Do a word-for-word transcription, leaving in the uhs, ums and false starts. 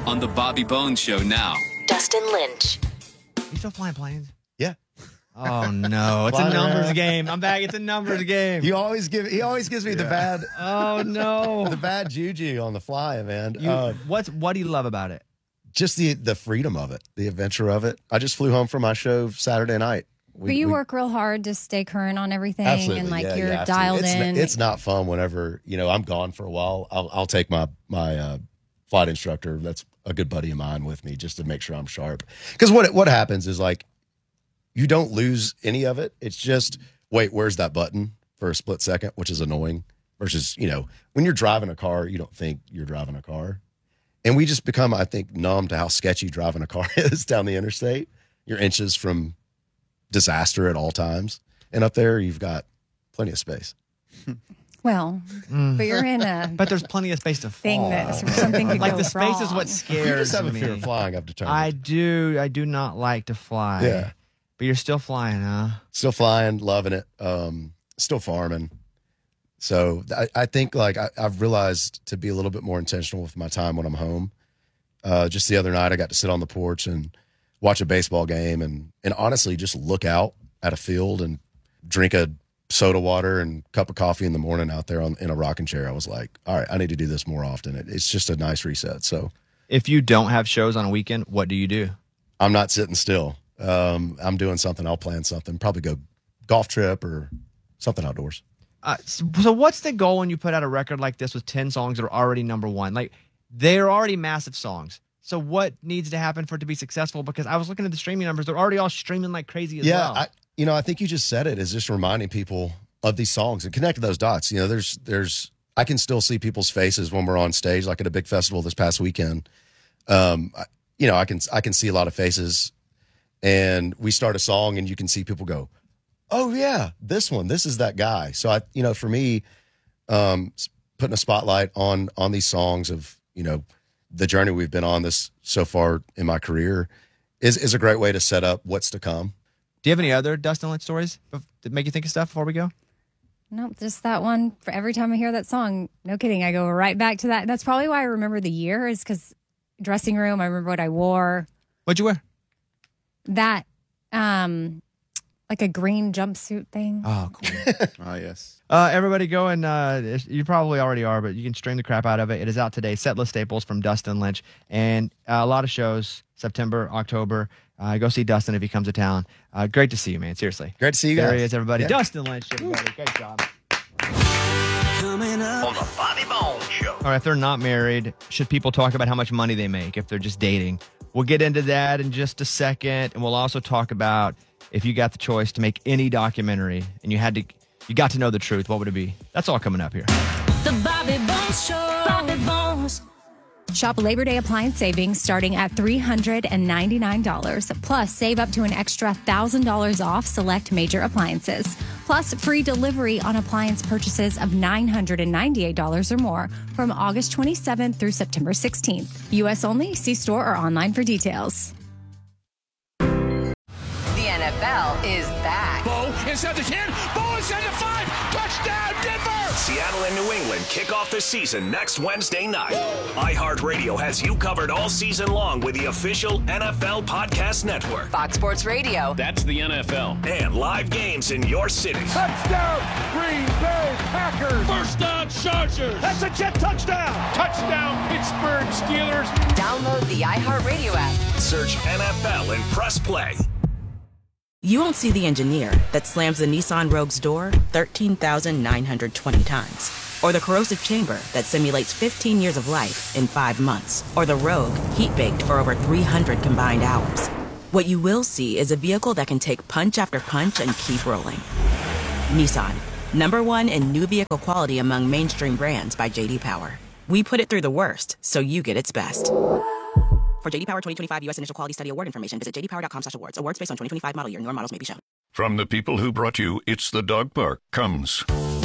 on the Bobby Bones Show now. Dustin Lynch. You still flying planes? Yeah. Oh no, it's Flying a numbers around. game. I'm back. It's a numbers game. You always give. He always gives me the bad, Oh no. the bad juju on the fly, man. You, Uh, what's what do you love about it? just the the freedom of it, the adventure of it. I just flew home from my show Saturday night. We, But you we- work real hard to stay current on everything, absolutely, and like yeah, you're you have to. dialed it's, in. It's not fun whenever you know I'm gone for a while. I'll I'll take my my uh, flight instructor. That's a good buddy of mine with me just to make sure I'm sharp. Because what what happens is like you don't lose any of it. It's just wait, where's that button for a split second, which is annoying. Versus you know when you're driving a car, you don't think you're driving a car. And we just become, I think, numb to how sketchy driving a car is down the interstate. You're inches from disaster at all times. And up there, you've got plenty of space. well, Mm. but you're in a But there's plenty of space to thing fall. that something could like go the space is wrong. what You scares just have a me. fear of flying, I've determined. I do. I do not like to fly. Yeah. But you're still flying, huh? Still flying, loving it. Um, still farming. So I, I think like I, I've realized to be a little bit more intentional with my time when I'm home. Uh, just the other night, I got to sit on the porch and watch a baseball game and, and honestly just look out at a field and drink a soda water and cup of coffee in the morning out there on, in a rocking chair. I was like, all right, I need to do this more often. It, it's just a nice reset. So If you don't have shows on a weekend, what do you do? I'm not sitting still. Um, I'm doing something. I'll plan something, probably go golf trip or something outdoors. Uh, so, so what's the goal when you put out a record like this with ten songs that are already number one? Like, they're already massive songs. So what needs to happen for it to be successful? Because I was looking at the streaming numbers. They're already all streaming like crazy as yeah, well. I, you know, I think you just said it is just reminding people of these songs and connecting those dots. You know, there's, there's, I can still see people's faces when we're on stage, like at a big festival this past weekend. Um, I, you know, I can, I can see a lot of faces and we start a song and you can see people go, oh yeah, this one, this is that guy. So I, you know, for me, um, putting a spotlight on, on these songs of, you know, the journey we've been on this so far in my career is, is a great way to set up what's to come. Do you have any other Dustin Lynch stories that make you think of stuff before we go? No, just that one. For every time I hear that song, no kidding, I go right back to that. That's probably why I remember the year is because dressing room, I remember what I wore. What'd you wear? That, um, like a green jumpsuit thing. Oh, cool. Oh, yes. Uh, everybody go and uh, you probably already are, but you can stream the crap out of it. It is out today. Setlist Staples from Dustin Lynch. And uh, a lot of shows, September, October. Uh, go see Dustin if he comes to town. Uh, great to see you, man. Seriously. Great to see you There guys. he is, everybody. Yeah. Dustin Lynch, everybody. Great job. Coming up on the Bobby Bones Show. All right, if they're not married, should people talk about how much money they make if they're just dating? We'll get into that in just a second. And we'll also talk about if you got the choice to make any documentary and you had to, you got to know the truth, what would it be? That's all coming up here. The Bobby Bones Show. Bobby Bones. Shop Labor Day appliance savings starting at three hundred ninety-nine dollars. Plus, save up to an extra one thousand dollars off select major appliances. Plus, free delivery on appliance purchases of nine hundred ninety-eight dollars or more from August twenty-seventh through September sixteenth. U S only. See store or online for details. The N F L is back. Bo inside the ten. Bo inside the five. Touchdown, Denver. Seattle and New England kick off the season next Wednesday night. iHeartRadio has you covered all season long with the official N F L Podcast Network. Fox Sports Radio. That's the N F L. And live games in your city. Touchdown, Green Bay Packers. First down, Chargers. That's a Jet touchdown. Touchdown, Pittsburgh Steelers. Download the iHeartRadio app. Search N F L and press play. You won't see the engineer that slams the Nissan Rogue's door thirteen thousand nine hundred twenty times. Or the corrosive chamber that simulates fifteen years of life in five months. Or the Rogue heat-baked for over three hundred combined hours. What you will see is a vehicle that can take punch after punch and keep rolling. Nissan, number one in new vehicle quality among mainstream brands by J D Power. We put it through the worst, so you get its best. For J D Power twenty twenty-five U S Initial Quality Study Award information, visit j d power dot com slash awards. Awards based on twenty twenty-five model year. Newer models may be shown. From the people who brought you It's the Dog Park comes